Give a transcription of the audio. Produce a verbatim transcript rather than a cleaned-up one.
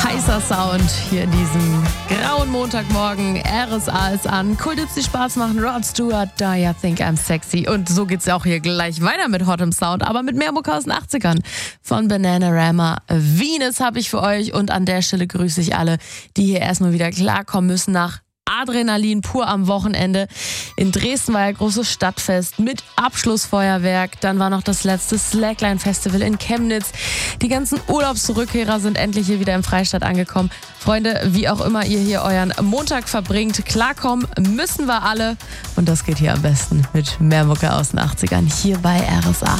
heißer Sound hier in diesem grauen Montagmorgen. R S A ist an. Kultits, die Spaß machen. Rod Stewart, Do You Think I'm Sexy? Und so geht's ja auch hier gleich weiter mit Hotem Sound, aber mit mehr Mucke aus den achtzigern. Von Bananarama. Venus habe ich für euch und an der Stelle grüße ich alle, die hier erstmal wieder klarkommen müssen nach Adrenalin pur am Wochenende. In Dresden war ja großes Stadtfest mit Abschlussfeuerwerk. Dann war noch das letzte Slackline-Festival in Chemnitz. Die ganzen Urlaubsrückkehrer sind endlich hier wieder im Freistaat angekommen. Freunde, wie auch immer ihr hier euren Montag verbringt, klarkommen müssen wir alle. Und das geht hier am besten mit mehr Mucke aus den achtzigern hier bei R S A.